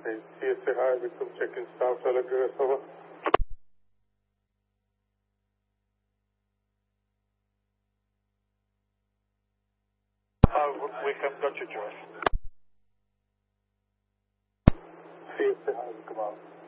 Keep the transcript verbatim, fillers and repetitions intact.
Okay, C S A High, Victim check-in staff, tell address, over. Uh, Wickham, got your address. C S A High, come out.